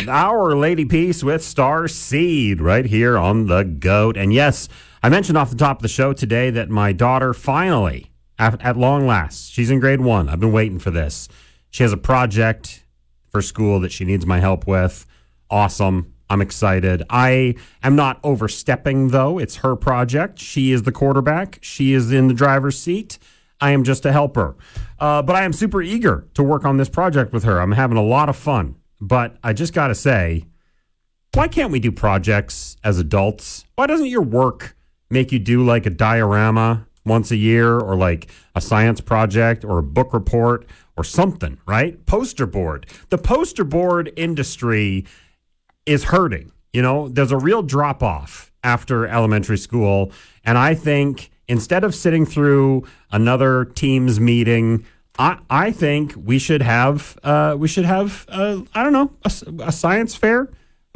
Our Lady Peace with Star Seed right here on The GOAT. And yes, I mentioned off the top of the show today that my daughter finally, at long last, she's in grade 1. I've been waiting for this. She has a project for school that she needs my help with. Awesome. I'm excited. I am not overstepping, though. It's her project. She is the quarterback. She is in the driver's seat. I am just a helper. But I am super eager to work on this project with her. I'm having a lot of fun. But I just got to say, why can't we do projects as adults? Why doesn't your work make you do like a diorama once a year, or like a science project or a book report or something, right? Poster board. The poster board industry is hurting. You know, there's a real drop off after elementary school. And I think instead of sitting through another team's meeting, I think we should have I don't know, a science fair,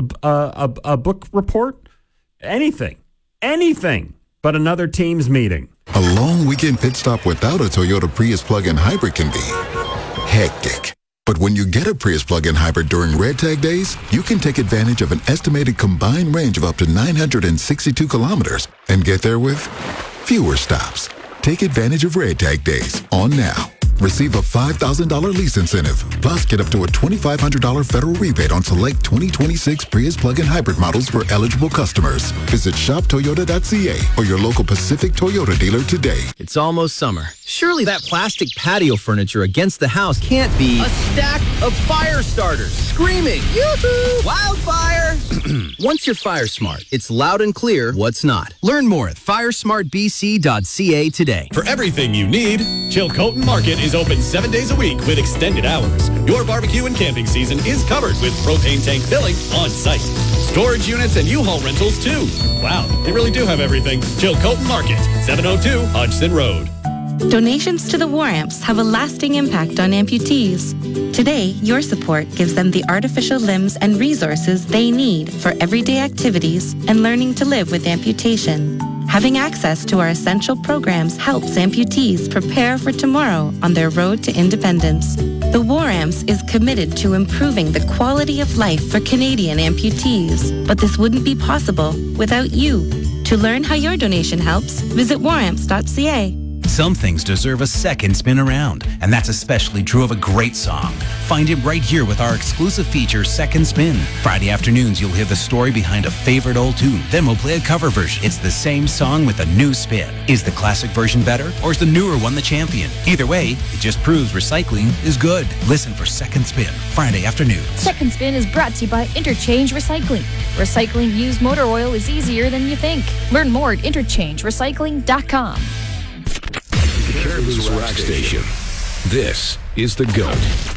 a book report, anything, but another team's meeting. A long weekend pit stop without a Toyota Prius plug-in hybrid can be hectic. But when you get a Prius plug-in hybrid during Red Tag days, you can take advantage of an estimated combined range of up to 962 kilometers and get there with fewer stops. Take advantage of Red Tag days on now. Receive a $5,000 lease incentive, plus get up to a $2,500 federal rebate on select 2026 Prius plug-in hybrid models for eligible customers. Visit shoptoyota.ca or your local Pacific Toyota dealer today. It's almost summer. Surely that plastic patio furniture against the house can't be a stack of fire starters screaming, yoo-hoo, wildfire! Once you're fire smart, it's loud and clear what's not. Learn more at firesmartbc.ca today. For everything you need, Chilcotin Market is open 7 days a week with extended hours. Your barbecue and camping season is covered with propane tank filling on site. Storage units and U-Haul rentals too. Wow, they really do have everything. Chilcotin Market, 702 Hodgson Road. Donations to the War Amps have a lasting impact on amputees. Today, your support gives them the artificial limbs and resources they need for everyday activities and learning to live with amputation. Having access to our essential programs helps amputees prepare for tomorrow on their road to independence. The War Amps is committed to improving the quality of life for Canadian amputees, but this wouldn't be possible without you. To learn how your donation helps, visit waramps.ca. Some things deserve a second spin around, and that's especially true of a great song. Find it right here with our exclusive feature, Second Spin. Friday afternoons, you'll hear the story behind a favorite old tune. Then we'll play a cover version. It's the same song with a new spin. Is the classic version better, or is the newer one the champion? Either way, it just proves recycling is good. Listen for Second Spin, Friday afternoons. Second Spin is brought to you by Interchange Recycling. Recycling used motor oil is easier than you think. Learn more at interchangerecycling.com. Caribou's Rock Station. This is The GOAT.